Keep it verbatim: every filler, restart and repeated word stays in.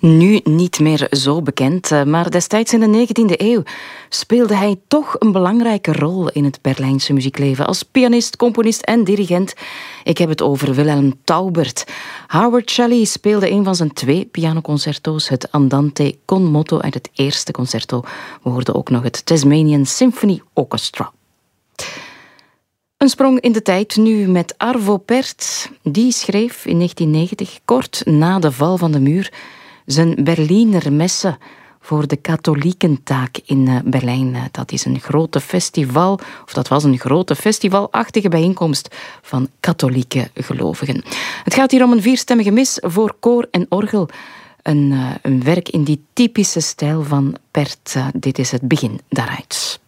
Nu niet meer zo bekend, maar destijds in de negentiende eeuw speelde hij toch een belangrijke rol in het Berlijnse muziekleven als pianist, componist en dirigent. Ik heb het over Wilhelm Taubert. Howard Shelley speelde een van zijn twee pianoconcerto's, het Andante con moto uit het eerste concerto. We hoorden ook nog het Tasmanian Symphony Orchestra. Een sprong in de tijd nu met Arvo Pärt. Die schreef in negentien negentig, kort na de val van de muur, zijn Berliner Messe voor de katholiekentaak in Berlijn. Dat is een grote festival, of dat was een grote festivalachtige bijeenkomst van katholieke gelovigen. Het gaat hier om een vierstemmige mis voor koor en orgel. Een, een werk in die typische stijl van Pärt. Dit is het begin daaruit.